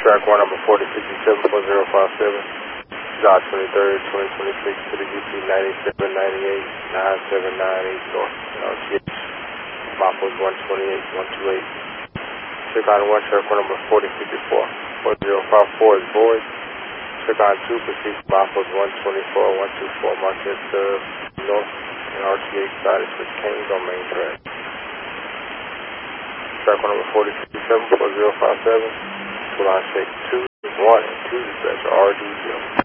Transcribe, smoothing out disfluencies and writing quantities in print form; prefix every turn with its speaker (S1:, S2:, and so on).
S1: track 1 number 40574057. July 23rd, 2026 to the UP 9798 9798 North. RTH. Mapo's 128 128. Check on 1, track 1 number 4054 4054 is void. Check on 2, proceed to Mapo's 124 124 Marquette North. And RTH status with Canes on main track. Track 1 number 4057 4057. July 6 2 1 and 2 dispatcher RD0.